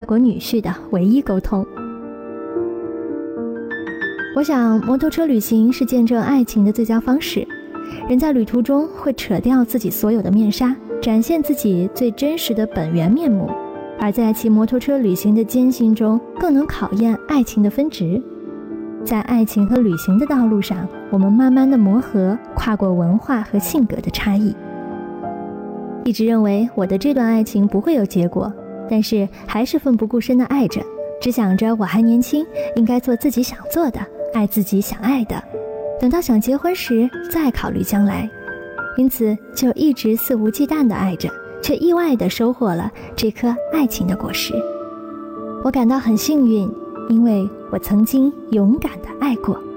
国女婿的唯一沟通。我想摩托车旅行是见证爱情的最佳方式，人在旅途中会扯掉自己所有的面纱，展现自己最真实的本源面目，而在骑摩托车旅行的艰辛中，更能考验爱情的分值。在爱情和旅行的道路上，我们慢慢的磨合，跨过文化和性格的差异。一直认为我的这段爱情不会有结果，但是还是奋不顾身的爱着，只想着我还年轻，应该做自己想做的，爱自己想爱的，等到想结婚时再考虑将来。因此就一直肆无忌惮地爱着，却意外地收获了这颗爱情的果实。我感到很幸运，因为我曾经勇敢地爱过。